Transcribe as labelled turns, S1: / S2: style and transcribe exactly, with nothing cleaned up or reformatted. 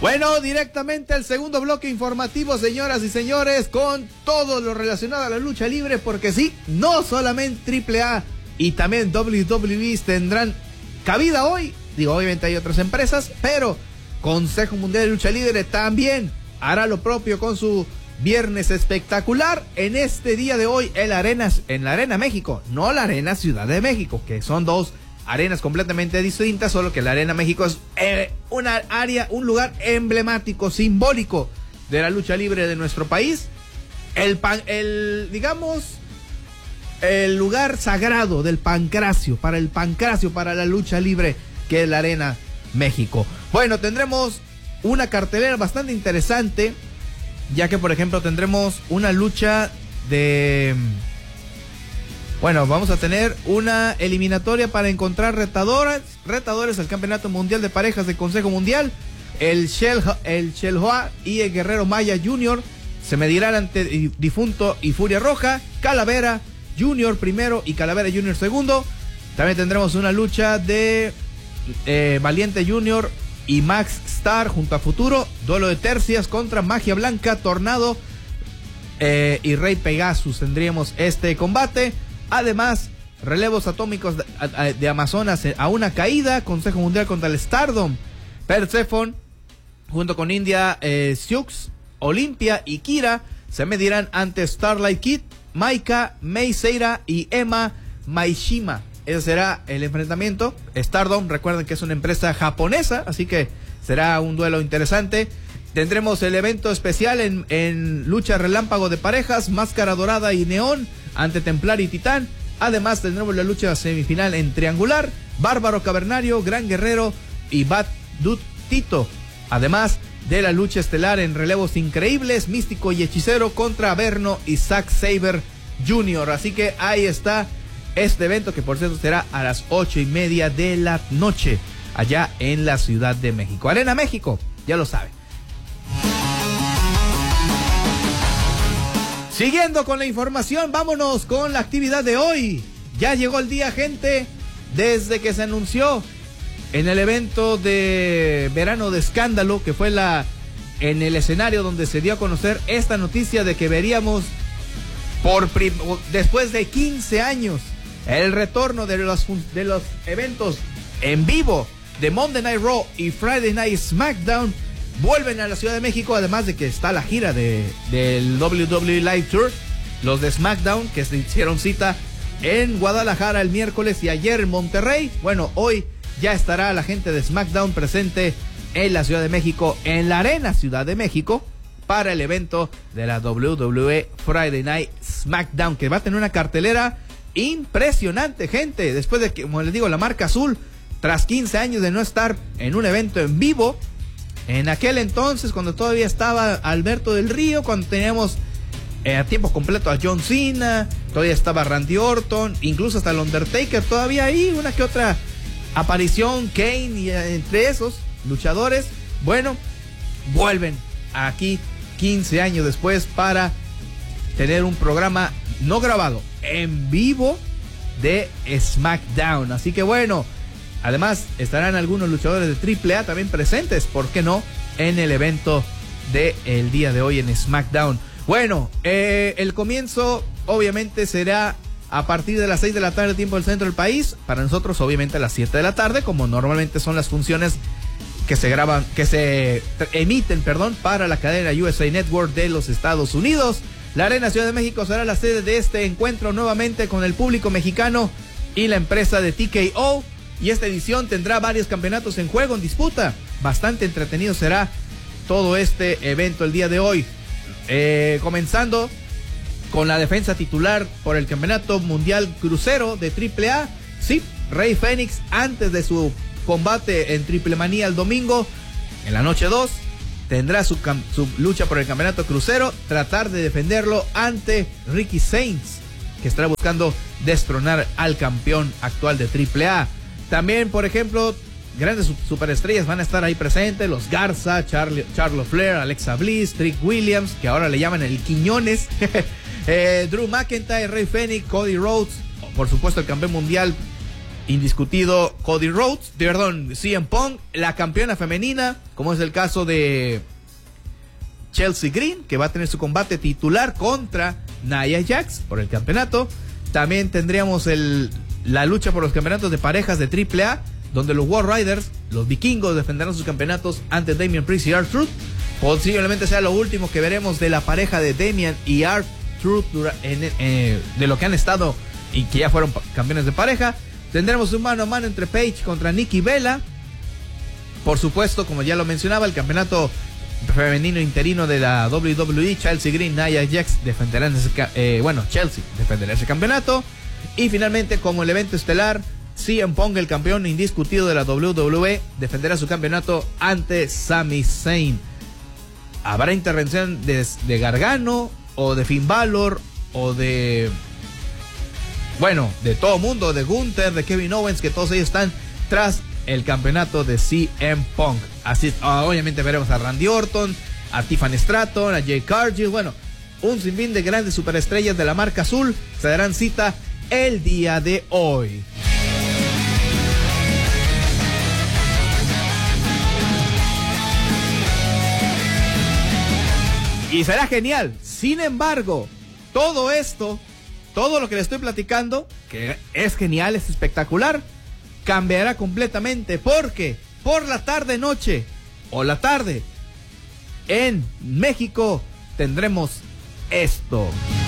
S1: Bueno, directamente al segundo bloque informativo, señoras y señores, con todo lo relacionado a la lucha libre, porque sí, no solamente triple A y también doble u doble u E tendrán cabida hoy. Digo, obviamente hay otras empresas, pero Consejo Mundial de Lucha Libre también hará lo propio con su viernes espectacular en este día de hoy en la Arena, en la Arena México, no la Arena Ciudad de México, que son dos arenas completamente distintas, solo que la Arena México es eh, una área, un lugar emblemático, simbólico de la lucha libre de nuestro país. El, pan, el digamos, el lugar sagrado del pancracio, para el pancracio, para la lucha libre, que es la Arena México. Bueno, tendremos una cartelera bastante interesante, ya que por ejemplo tendremos una lucha de... Bueno, vamos a tener una eliminatoria para encontrar retadoras, retadores al Campeonato Mundial de Parejas del Consejo Mundial. El Shelha, el Shelhoa y el Guerrero Maya Junior se medirán ante Difunto y Furia Roja, Calavera Junior primero y Calavera Junior segundo. También tendremos una lucha de eh, Valiente Junior y Max Star junto a Futuro. Duelo de tercias contra Magia Blanca, Tornado eh, y Rey Pegasus. Tendríamos este combate. Además, relevos atómicos de, de Amazonas a una caída. Consejo Mundial contra el Stardom. Persephone, junto con India, eh, Sioux, Olimpia y Kira, se medirán ante Starlight Kid, Maika, Mei Seira y Emma Maishima. Ese será el enfrentamiento. Stardom, recuerden que es una empresa japonesa, así que será un duelo interesante. Tendremos el evento especial en, en lucha relámpago de parejas, Máscara Dorada y Neón ante Templar y Titán. Además tendremos la lucha semifinal en triangular, Bárbaro Cavernario, Gran Guerrero y Bad Dude Tito. Además de la lucha estelar en relevos increíbles, Místico y Hechicero contra Averno y Zack Saber junior Así que ahí está este evento, que por cierto será a las ocho y media de la noche allá en la Ciudad de México. Arena México, ya lo saben. Siguiendo con la información, vámonos con la actividad de hoy. Ya llegó el día, gente, desde que se anunció en el evento de verano de escándalo, que fue la en el escenario donde se dio a conocer esta noticia de que veríamos por prim, después de quince años el retorno de los, de los eventos en vivo de Monday Night Raw y Friday Night SmackDown. Vuelven a la Ciudad de México, además de que está la gira de, del doble u doble u E Live Tour. Los de SmackDown, que se hicieron cita en Guadalajara el miércoles y ayer en Monterrey. Bueno, hoy ya estará la gente de SmackDown presente en la Ciudad de México, en la Arena Ciudad de México, para el evento de la doble u doble u E Friday Night SmackDown, que va a tener una cartelera impresionante, gente. Después de que, como les digo, la marca azul, tras quince años de no estar en un evento en vivo, en aquel entonces, cuando todavía estaba Alberto del Río, cuando teníamos eh, a tiempo completo a John Cena, todavía estaba Randy Orton, incluso hasta el Undertaker, todavía ahí una que otra aparición, Kane, y eh, entre esos luchadores. Bueno, vuelven aquí quince años después para tener un programa no grabado, en vivo de SmackDown. Así que bueno, además estarán algunos luchadores de triple A también presentes, ¿por qué no?, en el evento del día de hoy en SmackDown. Bueno, eh, el comienzo obviamente será a partir de las seis de la tarde, tiempo del centro del país. Para nosotros obviamente a las siete de la tarde, como normalmente son las funciones que se graban, que se emiten, perdón, para la cadena U S A Network de los Estados Unidos. La Arena Ciudad de México será la sede de este encuentro nuevamente con el público mexicano y la empresa de T K O. Y esta edición tendrá varios campeonatos en juego, en disputa. Bastante entretenido será todo este evento el día de hoy. Eh, comenzando con la defensa titular por el Campeonato Mundial Crucero de triple A. Sí, Rey Fénix, antes de su combate en Triple Manía el domingo, en la noche dos, tendrá su, su lucha por el Campeonato Crucero, tratar de defenderlo ante Ricky Sainz, que estará buscando destronar al campeón actual de triple A. También, por ejemplo, grandes superestrellas van a estar ahí presentes, los Garza, Charlie, Charles Flair, Alexa Bliss, Trick Williams, que ahora le llaman el Quiñones, eh, Drew McIntyre, Rey Fénix, Cody Rhodes, por supuesto el campeón mundial indiscutido Cody Rhodes, perdón, C M Punk, la campeona femenina, como es el caso de Chelsea Green, que va a tener su combate titular contra Nia Jax por el campeonato. También tendríamos el, la lucha por los campeonatos de parejas de triple A, donde los War Riders, los vikingos, defenderán sus campeonatos ante Damian Priest y R-Truth. Posiblemente sea lo último que veremos de la pareja de Damian y R-Truth eh, de lo que han estado y que ya fueron campeones de pareja. Tendremos un mano a mano entre Paige contra Nikki Bella. Por supuesto, como ya lo mencionaba, el campeonato femenino interino de la W W E, Chelsea Green, Nia Jax defenderán ese, eh, bueno, Chelsea defenderá ese campeonato. Y finalmente, como el evento estelar, C M Punk, el campeón indiscutido de la W W E, defenderá su campeonato ante Sami Zayn. ¿Habrá intervención de, de Gargano o de Finn Balor o de, bueno, de todo mundo, de Gunther, de Kevin Owens, que todos ellos están tras el campeonato de C M Punk? Así, obviamente veremos a Randy Orton, a Tiffany Stratton, a Jay Cargill, bueno, un sinfín de grandes superestrellas de la marca azul se darán cita el día de hoy. Y será genial. Sin embargo, todo esto, todo lo que le estoy platicando, que es genial, es espectacular, cambiará completamente, porque por la tarde noche o la tarde en México tendremos esto.